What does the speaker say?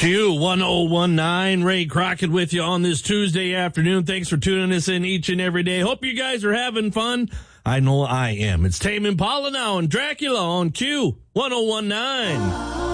Q1019, Ray Crockett with you on this Tuesday afternoon. Thanks for tuning us in each and every day. Hope you guys are having fun. I know I am. It's Tame Impala now and Dracula on Q1019.